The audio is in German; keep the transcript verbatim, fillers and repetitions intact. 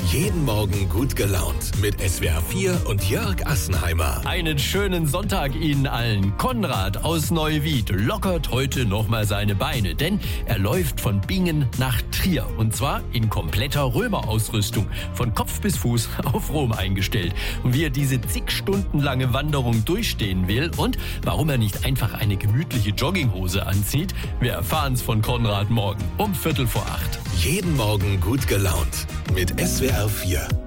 Jeden Morgen gut gelaunt mit S W R vier und Jörg Assenheimer. Einen schönen Sonntag Ihnen allen. Konrad aus Neuwied lockert heute nochmal seine Beine, denn er läuft von Bingen nach Trier. Und zwar in kompletter Römerausrüstung, von Kopf bis Fuß auf Rom eingestellt. Und wie er diese zig Stunden lange Wanderung durchstehen will und warum er nicht einfach eine gemütliche Jogginghose anzieht, wir erfahren es von Konrad morgen um Viertel vor acht. Jeden Morgen gut gelaunt mit S W R vier.